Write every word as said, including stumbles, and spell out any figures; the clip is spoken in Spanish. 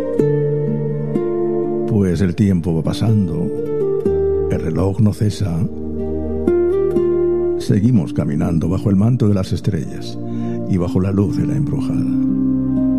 Pues el tiempo va pasando, el reloj no cesa. Seguimos caminando bajo el manto de las estrellas y bajo la luz de la embrujada.